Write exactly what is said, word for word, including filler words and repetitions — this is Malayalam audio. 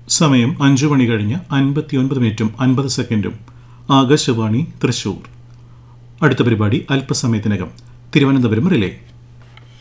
സമയം അഞ്ചു മണി കഴിഞ്ഞ് അൻപത്തിയൊൻപത് മിനിറ്റും അൻപത് സെക്കൻഡും. ആകാശവാണി തൃശൂർ. അടുത്ത പരിപാടി അല്പസമയത്തിനകം. തിരുവനന്തപുരം റിലേ.